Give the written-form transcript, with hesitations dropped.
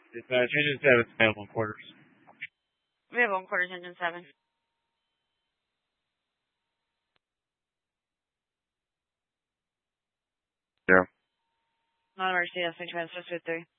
Dispatch, Engine 7 is available in quarters. We have 1 quarters, Engine 7. Yeah. Non-emergency, that's transfer to 3.